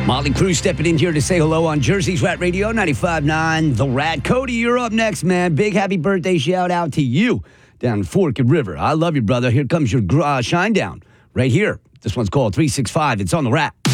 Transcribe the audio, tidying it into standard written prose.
Motley Crue stepping in here to say hello on Jersey's Rat Radio 95.9. The Rat. Cody, you're up next, man. Big happy birthday shout out to you down in Forked River. I love you, brother. Here comes your Shine Down right here. This one's called 365. It's on the Rat.